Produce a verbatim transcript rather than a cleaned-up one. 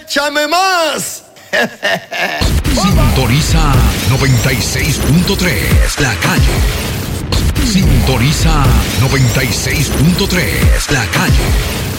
¡Échame más! Sintoniza noventa y seis punto tres, La Calle. Sintoniza noventa y seis punto tres, La Calle.